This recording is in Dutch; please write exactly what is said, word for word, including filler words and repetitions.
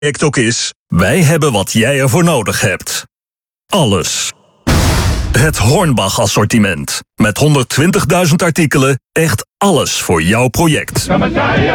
project ook is, wij hebben wat jij ervoor nodig hebt. Alles. Het Hornbach assortiment. Met honderdtwintigduizend artikelen, echt alles voor jouw project.